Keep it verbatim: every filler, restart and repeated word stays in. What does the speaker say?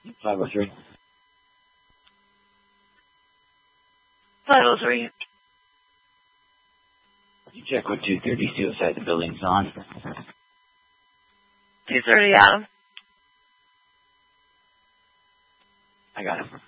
five oh three. five oh three. You check what two thirty suicide the building's on. two thirty, Adam. I got him.